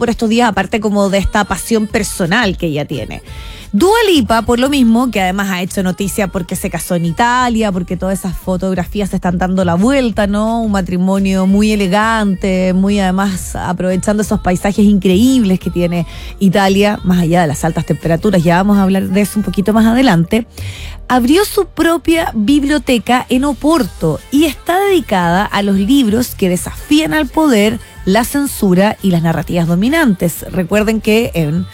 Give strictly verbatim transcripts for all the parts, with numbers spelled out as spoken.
por estos días, aparte como de esta pasión personal que ella tiene. Dua Lipa, por lo mismo, que además ha hecho noticia porque se casó en Italia, porque todas esas fotografías se están dando la vuelta, ¿no? Un matrimonio muy elegante, muy además aprovechando esos paisajes increíbles que tiene Italia, más allá de las altas temperaturas, ya vamos a hablar de eso un poquito más adelante. Abrió su propia biblioteca en Oporto y está dedicada a los libros que desafían al poder, la censura y las narrativas dominantes. Recuerden que en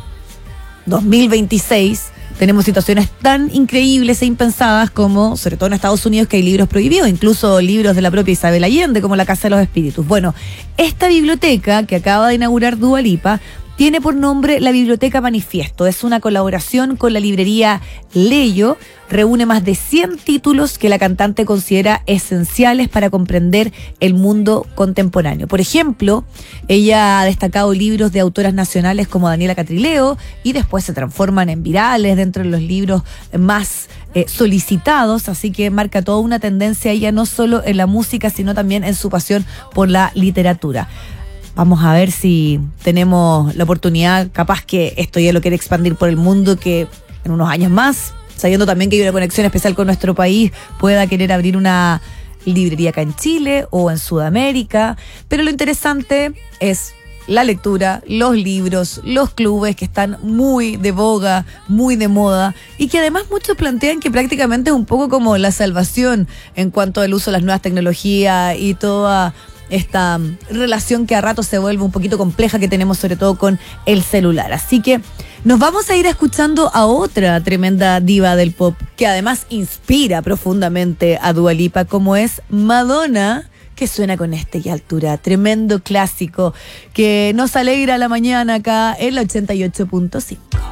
dos mil veintiséis tenemos situaciones tan increíbles e impensadas como, sobre todo en Estados Unidos, que hay libros prohibidos, incluso libros de la propia Isabel Allende, como La Casa de los Espíritus. Bueno, esta biblioteca que acaba de inaugurar Dua Lipa tiene por nombre la Biblioteca Manifiesto. Es una colaboración con la librería Leyo. Reúne más de cien títulos que la cantante considera esenciales para comprender el mundo contemporáneo. Por ejemplo, ella ha destacado libros de autoras nacionales como Daniela Catrileo y después se transforman en virales dentro de los libros más eh, solicitados. Así que marca toda una tendencia ella no solo en la música, sino también en su pasión por la literatura. Vamos a ver si tenemos la oportunidad, capaz que esto ya lo quiere expandir por el mundo, que en unos años más, sabiendo también que hay una conexión especial con nuestro país, pueda querer abrir una librería acá en Chile o en Sudamérica. Pero lo interesante es la lectura, los libros, los clubes que están muy de boga, muy de moda y que además muchos plantean que prácticamente es un poco como la salvación en cuanto al uso de las nuevas tecnologías y toda esta relación que a ratos se vuelve un poquito compleja que tenemos sobre todo con el celular. Así que nos vamos a ir escuchando a otra tremenda diva del pop que además inspira profundamente a Dua Lipa, como es Madonna, que suena con este y altura, tremendo clásico que nos alegra la mañana acá en la ochenta y ocho punto cinco.